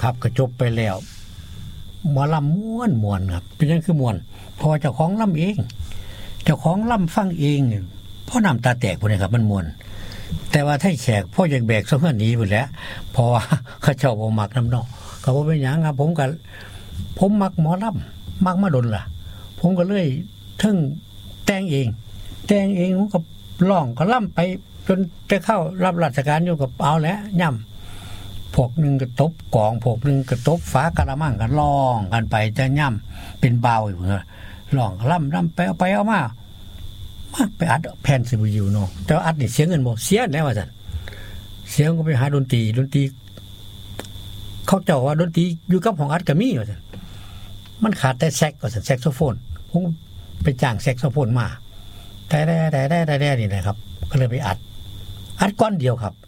ครับก็จบไปแล้วหมอลำม่วนครับเป็นยังคือม่วนเพราะเจ้าของลำเองเจ้าของลำฟังเองพ่อน้ำตาแตกพุ่นครับมันม่วนแต่ว่าไทแขกพ่ออยากแบกซะเพื่อนหนีพุ่นแหล้วเพราะว่าเขาเจ้าบ่มักน้ำนอกก็บ่เป็นหยังครับผมมักหมอลำมักมาดนล่ะผมก็เลยถึงแต่งเองผมก็ร้องก็ล่ำไปจนจะเข้ารับราชการอยู่กับเอาแล้วย่ำพวกนึงก็ตบกองพวกนึงก็ตบฝากระมังกันร้องกันไปจะย่ำเป็นเบาอยู่เนอะร้องล่ำไปเอามาไปอัดแผ่นซีวิวเนาะแต่อัดนี่เสียเงินบ่เสียแล้วว่าซั่นเสียก็ไปหาดนตรีเขาเจ้าว่าดนตรีอยู่กับของอัดก็มีว่าซั่นมันขาดแต่แซกว่าซั่นแซกโซโฟนผมไปจ้างแซกโซโฟนมาแต่นี่นะครับก็เลยไปอัดก้อนเดียวครับ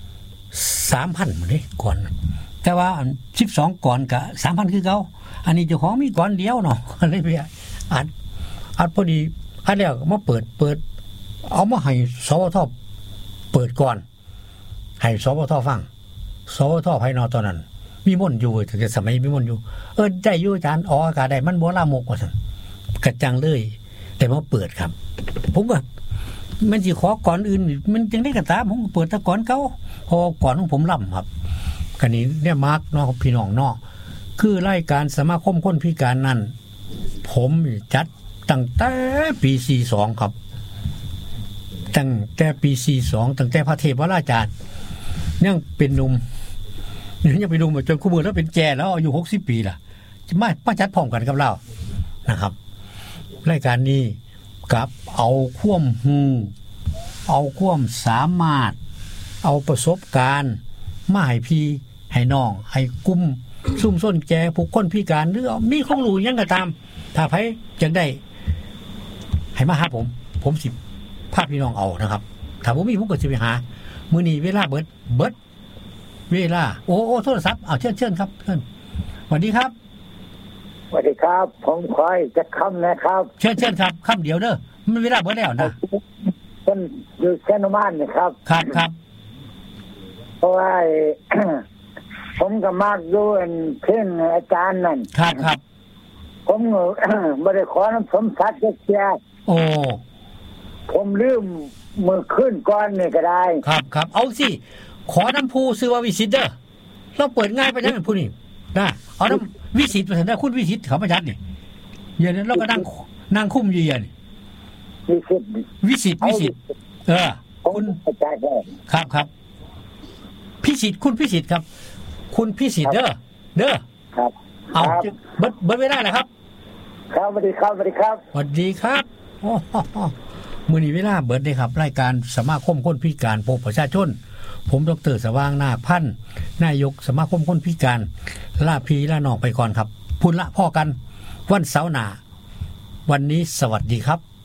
3,000 มื้อนี้ก่อนแต่ว่า12ก่อนก็ 3,000 คือเก่าอันนี้เจ้าของมีก่อนเดียวเนาะก็เลยไปอัดพอดีอันแล้วมาเปิดเอามาให้สวทเปิดก่อนให้สวทฟังสวทภายนอกตอนนั้นมีมนต์อยู่แต่สมัยมีมนต์อยู่ได้อยู่อาจารย์ออกอากาศได้มันบ่ลามกว่าซั่นกระจังเลยแต่มาเปิดครับผมก็มันสิขอก่อนอื่นมันจึงได้กระตามผมเปิดตะก่อนเก่าพอก่อนของผมล่ำครับกันนี้เนี่ยมาร์กเนาะพี่น้องเนาะคือรายการสมาคมคนพิการนั้นผมจัดตั้งแต่ปี42ครับตั้งแต่ปี42ตั้งแต่พระเทพวราชายังเป็นหนุ่มยังไปดูมาจนคู่มือแล้วเป็นแก่แล้วอายุ60 ปีล่ะจะมาจัดพร้อมกันกับเรานะครับรายการนี้กับเอาความรู้เอาความสามารถเอาประสบการณ์มาให้พี่ให้น้องให้กลุ่มซุ่มซ่นแก่ผู้คนพิการหรือมีความรู้ยังก็ตามถ้าไผจังได้ให้มาหาผมสิพาพี่น้องเอานะครับถ้าบ่มีผมก็สิไปหามื้อนี้เวลาเบิดเวลาโอ้โทรศัพท์เอาเชิญครับเชิญสวัสดีครับสวัสดีครับผมคอยจะคำนะครับเชิญครับคำเดียวเด้อมันเวลาเบิดแล้วนะคนอยู่แค่นมานนะครับครับเพราะว่า ผมก็มากดูเพ่งอาจารย์นั่นครับผมไม่ได้ขอน้ำสมศักดิ์เสียโอ้ผมลืมมือขึ้นก้อนนี่ก็ได้ครับเอาสิขอน้ำผู้ซื้อว่าวิสิตเด้อเราเปิดง่ายไปจังผู้นี่นะเอาน้ำวิสิตไปได้คุณวิสิตเขามาจัดนี่เดี๋ยวนั้นเราก็นั่งคุ้มอยู่อย่างนี้วิสิตคุณอาจารย์ครับพิสิทธิ์คุณพิสิทธิ์ครับคุณพิสิทธิ์เด้อครับเอาเบิดเวลาแล้วครับสวัสดีครับสวัสดีครับโอ้มื้อนี้เวลาเบิดเด้ครับรายการสมาคมคนพิการพบประชาชนผมดร.สว่างนาคพันธ์นายกสมาคมคนพิการลาพี่ลาน้องไปก่อนครับพุ่นละพ่อกันวันเสาร์หน้าวันนี้สวัสดีครับ